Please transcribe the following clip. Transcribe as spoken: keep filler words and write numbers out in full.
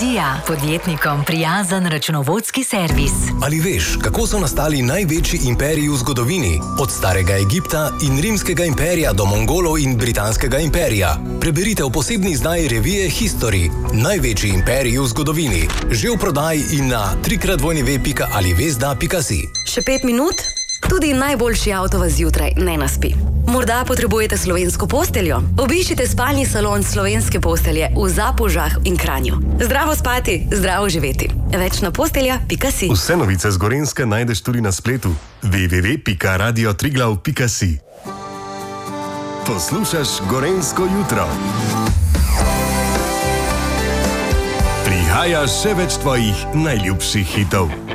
Dija, podjetnikom prijazen računovodski servis. Ali veš, kako so nastali največji imperiji v zgodovini? Od starega Egipta in rimskega imperija do Mongolov in britanskega imperija. Preberite v posebni izdaji revije History. Največji imperiji v zgodovini. Že v prodaji in na trikrat dvojni pika ali vezda pika si. Še pet minut? Tudi najboljši avto vas zjutraj ne naspi. Morda potrebujete slovensko posteljo? Obiščite spalni salon Slovenske postelje v Zapožah in Kranju. Zdravo spati, zdravo živeti. Več na postelja pika si. Vse novice z Gorenjske najdeš tudi na spletu w w w pika radio triglav pika si. Poslušaš Gorenjsko jutro. Prihaja še več tvojih najljubših hitov.